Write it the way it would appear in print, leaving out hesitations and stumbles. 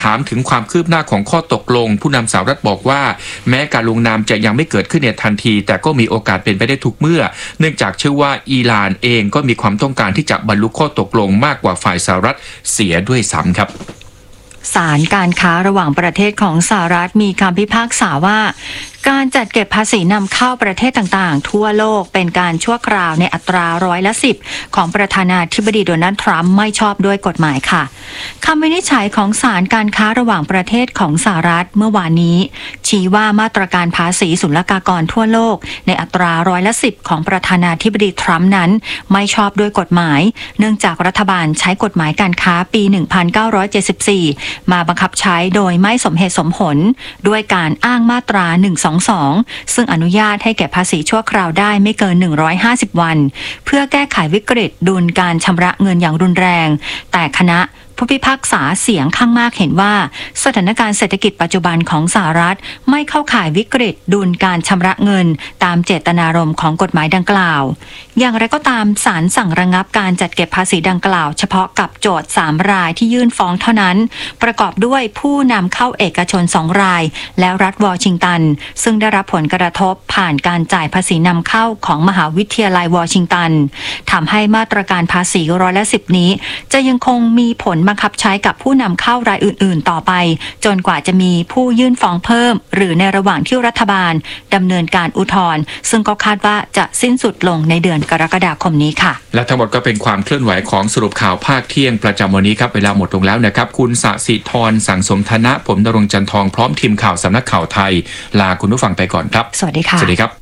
ถามถึงความคืบหน้าของข้อตกลงผู้นำสหรัฐบอกว่าแม้การลงนามจะยังไม่เกิดขึ้นในทันทีแต่ก็มีโอกาสเป็นไปได้ทุกเมื่อเนื่องจากเชื่อว่าอิหร่านเองก็มีความต้องการที่จะบรรลุข้อตกลงมากกว่าฝ่ายสหรัฐเสียด้วยซ้ำครับศาลการค้าระหว่างประเทศของสหรัฐมีคำพิพากษาว่าการจัดเก็บภาษีนำเข้าประเทศต่างๆทั่วโลกเป็นการชั่วคราวในอัตรา10%ของประธานาธิบดีโดนัลด์ทรัมป์ไม่ชอบด้วยกฎหมายค่ะคำวินิจฉัยของศาลการค้าระหว่างประเทศของสหรัฐเมื่อวานนี้ชี้ว่ามาตรการภาษีศุลกากรทั่วโลกในอัตรา10%ของประธานาธิบดีทรัมป์นั้นไม่ชอบด้วยกฎหมายเนื่องจากรัฐบาลใช้กฎหมายการค้าปี 1974 มาบังคับใช้โดยไม่สมเหตุสมผลด้วยการอ้างมาตรา122ซึ่งอนุญาตให้เก็บภาษีชั่วคราวได้ไม่เกิน150วันเพื่อแก้ไขวิกฤตดุลการชำระเงินอย่างรุนแรงแต่คณะผู้พิพากษาเสียงข้างมากเห็นว่าสถานการณ์เศรษฐกิจปัจจุบันของสหรัฐไม่เข้าข่ายวิกฤตดุลการชำระเงินตามเจตนารมณ์ของกฎหมายดังกล่าวอย่างไรก็ตามศาลสั่งระงับการจัดเก็บภาษีดังกล่าวเฉพาะกับโจทก์3รายที่ยื่นฟ้องเท่านั้นประกอบด้วยผู้นำเข้าเอกชน2รายและรัฐวอชิงตันซึ่งได้รับผลกระทบผ่านการจ่ายภาษีนำเข้าของมหาวิทยาลัยวอชิงตันทำให้มาตรการภาษี10%นี้จะยังคงมีผลบังคับใช้กับผู้นำเข้ารายอื่นๆต่อไปจนกว่าจะมีผู้ยื่นฟ้องเพิ่มหรือในระหว่างที่รัฐบาลดำเนินการอุทธรณ์ซึ่งก็คาดว่าจะสิ้นสุดลงในเดือนกรกฎาคมนี้ค่ะและทั้งหมดก็เป็นความเคลื่อนไหวของสรุปข่าวภาคเที่ยงประจำวันนี้ครับเวลาหมดลงแล้วนะครับคุณสศิธรสังสมธนะผมณรงค์จันทองพร้อมทีมข่าวสำนักข่าวไทยลาคุณผู้ฟังไปก่อนครับสวัสดีค่ะสวัสดีครับ